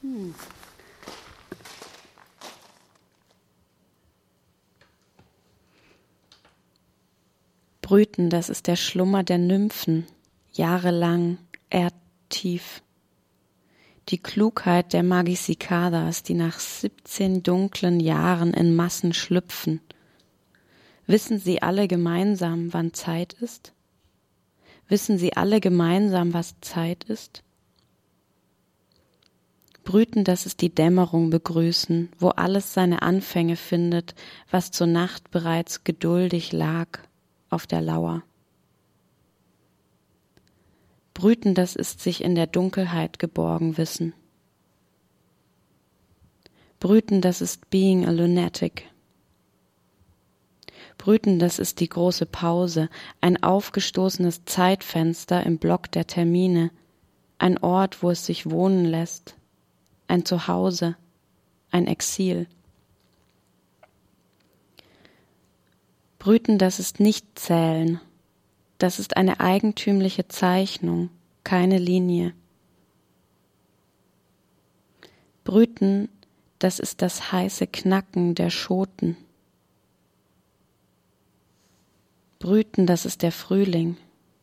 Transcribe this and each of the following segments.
Brüten, das ist der Schlummer der Nymphen, jahrelang, erdtief. Die Klugheit der Magicicadas, die nach 17 dunklen Jahren in Massen schlüpfen. Wissen sie alle gemeinsam, wann Zeit ist? Wissen sie alle gemeinsam, was Zeit ist? Brüten, das ist die Dämmerung begrüßen, wo alles seine Anfänge findet, was zur Nacht bereits geduldig lag auf der Lauer. Brüten, das ist sich in der Dunkelheit geborgen wissen. Brüten, das ist being a lunatic. Brüten, das ist die große Pause, ein aufgestoßenes Zeitfenster im Block der Termine, ein Ort, wo es sich wohnen lässt, ein Zuhause, ein Exil. Brüten, das ist nicht zählen, das ist eine eigentümliche Zeichnung, keine Linie. Brüten, das ist das heiße Knacken der Schoten. Brüten, das ist der Frühling.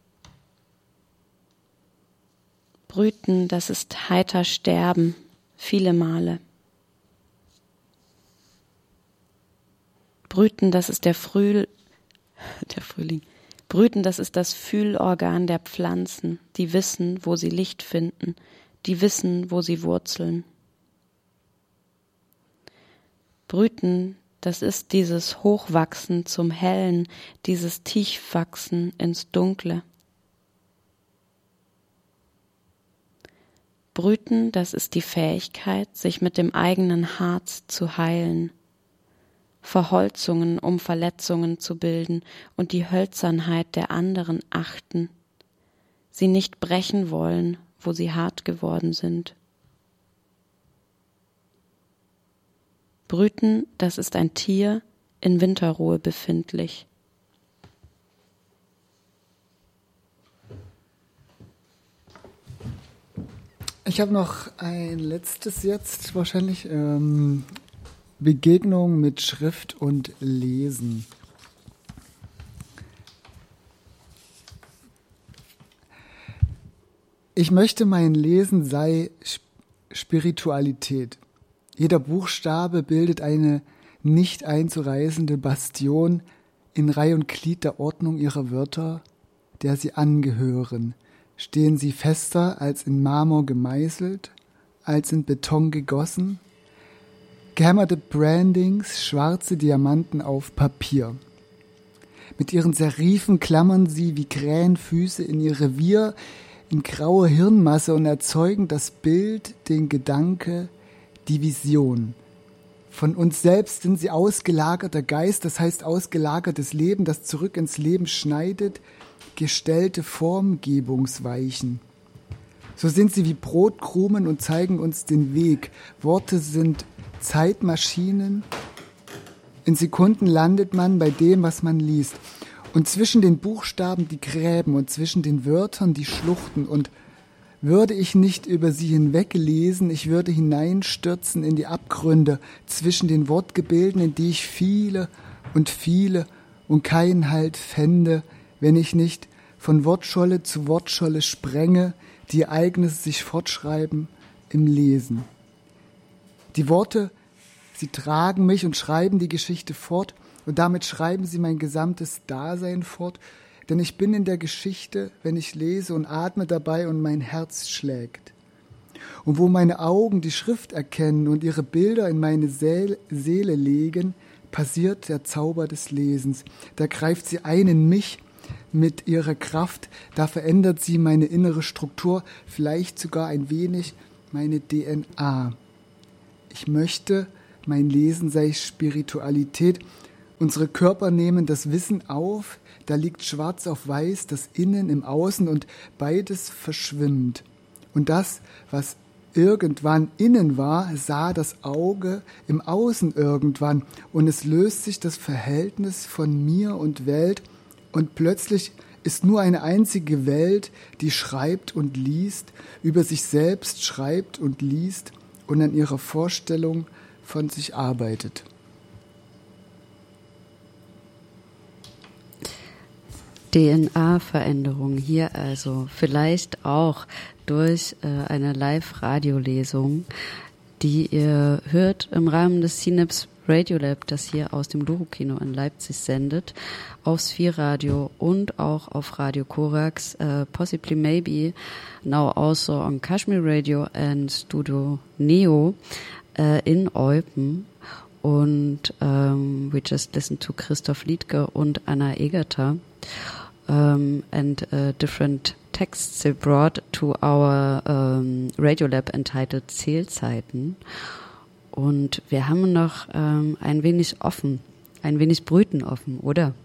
Brüten, das ist heiter sterben, viele Male. Brüten, das ist der Frühling. Brüten, das ist das Fühlorgan der Pflanzen, die wissen, wo sie Licht finden, die wissen, wo sie wurzeln. Brüten, das ist dieses Hochwachsen zum Hellen, dieses Tiefwachsen ins Dunkle. Brüten, das ist die Fähigkeit, sich mit dem eigenen Harz zu heilen, Verholzungen, um Verletzungen zu bilden und die Hölzernheit der anderen achten, sie nicht brechen wollen, wo sie hart geworden sind. Brüten, das ist ein Tier, in Winterruhe befindlich. Ich habe noch ein letztes jetzt wahrscheinlich. Begegnung mit Schrift und Lesen. Ich möchte, mein Lesen sei Spiritualität. Jeder Buchstabe bildet eine nicht einzureißende Bastion in Reih und Glied der Ordnung ihrer Wörter, der sie angehören. Stehen sie fester als in Marmor gemeißelt, als in Beton gegossen? Gehämmerte Brandings, schwarze Diamanten auf Papier. Mit ihren Serifen klammern sie wie Krähenfüße in ihr Revier, in graue Hirnmasse und erzeugen das Bild, den Gedanke, die Vision. Von uns selbst sind sie ausgelagerter Geist, das heißt ausgelagertes Leben, das zurück ins Leben schneidet, gestellte Formgebungsweichen. So sind sie wie Brotkrumen und zeigen uns den Weg. Worte sind Zeitmaschinen. In Sekunden landet man bei dem, was man liest. Und zwischen den Buchstaben die Gräben und zwischen den Wörtern die Schluchten. Und würde ich nicht über sie hinweglesen, ich würde hineinstürzen in die Abgründe zwischen den Wortgebilden, in die ich viele und keinen Halt fände, wenn ich nicht von Wortscholle zu Wortscholle sprenge, die Ereignisse sich fortschreiben im Lesen. Die Worte, sie tragen mich und schreiben die Geschichte fort und damit schreiben sie mein gesamtes Dasein fort, denn ich bin in der Geschichte, wenn ich lese und atme dabei und mein Herz schlägt. Und wo meine Augen die Schrift erkennen und ihre Bilder in meine Seele legen, passiert der Zauber des Lesens. Da greift sie ein in mich mit ihrer Kraft, da verändert sie meine innere Struktur, vielleicht sogar ein wenig meine DNA. Ich möchte, mein Lesen sei Spiritualität. Unsere Körper nehmen das Wissen auf, da liegt schwarz auf weiß, das Innen im Außen und beides verschwimmt. Und das, was irgendwann innen war, sah das Auge im Außen irgendwann und es löst sich das Verhältnis von mir und Welt und plötzlich ist nur eine einzige Welt, die schreibt und liest, über sich selbst schreibt und liest und an ihrer Vorstellung von sich arbeitet. DNA-Veränderung hier also, vielleicht auch durch eine Live-Radiolesung, die ihr hört im Rahmen des Synapse Radio Lab, das hier aus dem Loro-Kino in Leipzig sendet, auf Sphere-Radio und auch auf Radio Korax, possibly maybe now also on Kashmir Radio and Studio Neo in Eupen. Und we just listened to Christoph Liedke und Anna Egerter and different texts they brought to our Radio Lab entitled Zählzeiten. Und wir haben noch ein wenig offen, ein wenig Brüten offen, oder?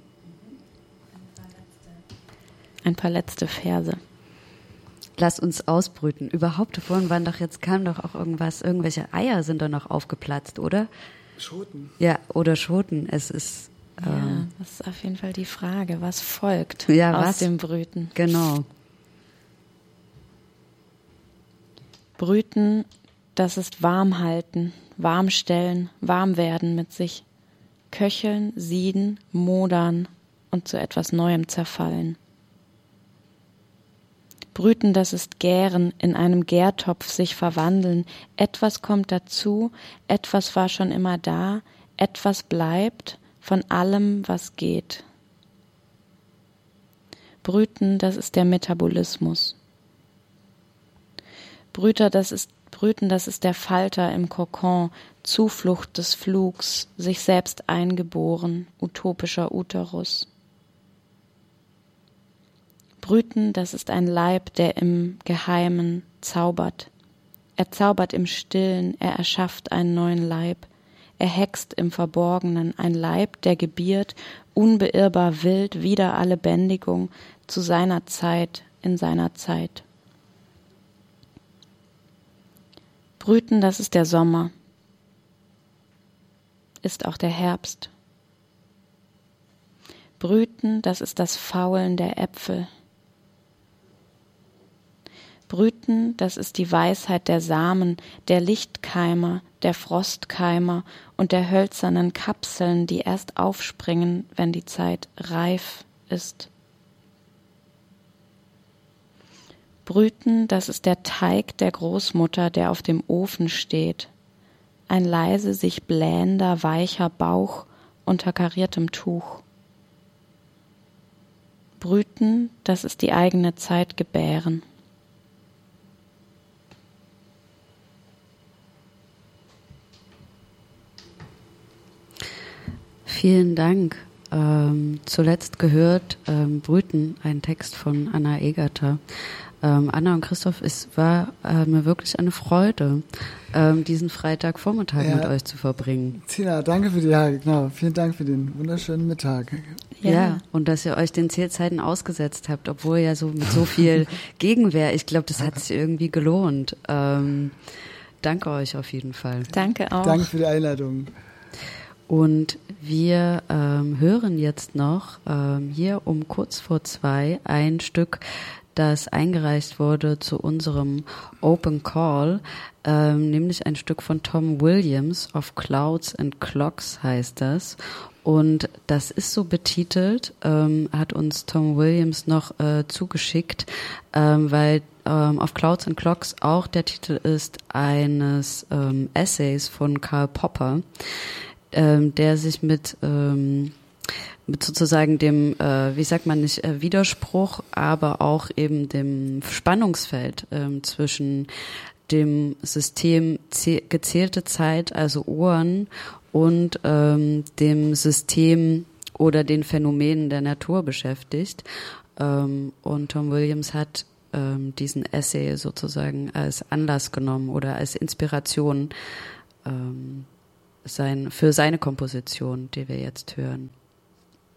Ein paar letzte Verse. Lass uns ausbrüten. Überhaupt, vorhin kam doch auch irgendwelche Eier sind da noch aufgeplatzt, oder? Schoten. Ja, oder Schoten. Es ist... Ja, das ist auf jeden Fall die Frage, was folgt aus dem Brüten. Genau. Brüten, das ist warm halten, warm stellen, warm werden mit sich, köcheln, sieden, modern und zu etwas Neuem zerfallen. Brüten, das ist gären, in einem Gärtopf sich verwandeln, etwas kommt dazu, etwas war schon immer da, etwas bleibt von allem, was geht. Brüten, das ist der Metabolismus. Brüten, das ist der Falter im Kokon, Zuflucht des Flugs, sich selbst eingeboren, utopischer Uterus. Brüten, das ist ein Leib, der im Geheimen zaubert. Er zaubert im Stillen, er erschafft einen neuen Leib. Er hext im Verborgenen, ein Leib, der gebiert, unbeirrbar wild, wider alle Bändigung, zu seiner Zeit, in seiner Zeit. Brüten, das ist der Sommer, ist auch der Herbst. Brüten, das ist das Faulen der Äpfel. Brüten, das ist die Weisheit der Samen, der Lichtkeimer, der Frostkeimer und der hölzernen Kapseln, die erst aufspringen, wenn die Zeit reif ist. Brüten, das ist der Teig der Großmutter, der auf dem Ofen steht. Ein leise sich blähender, weicher Bauch unter kariertem Tuch. Brüten, das ist die eigene Zeit gebären. Vielen Dank. Zuletzt gehört Brüten, ein Text von Anna Egerter. Anna und Christoph, es war mir wirklich eine Freude, diesen Freitagvormittag mit euch zu verbringen. Tina, danke vielen Dank für den wunderschönen Mittag. Ja, und dass ihr euch den Zählzeiten ausgesetzt habt, obwohl ja so mit so viel Gegenwehr, ich glaube, das hat sich irgendwie gelohnt. Danke euch auf jeden Fall. Danke auch. Danke für die Einladung. Und wir hören jetzt noch hier um kurz vor 2 ein Stück, das eingereicht wurde zu unserem Open Call, nämlich ein Stück von Tom Williams, Of Clouds and Clocks heißt das. Und das ist so betitelt, hat uns Tom Williams noch zugeschickt, weil Of Clouds and Clocks auch der Titel ist eines Essays von Karl Popper, der sich mit sozusagen dem, Widerspruch, aber auch eben dem Spannungsfeld zwischen dem System gezählte Zeit, also Uhren, und dem System oder den Phänomenen der Natur beschäftigt. Und Tom Williams hat diesen Essay sozusagen als Anlass genommen oder als Inspiration für seine Komposition, die wir jetzt hören.